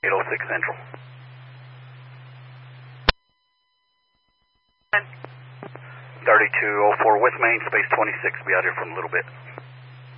806 Central. 3204 West Main, space 26. Be out here for a little bit.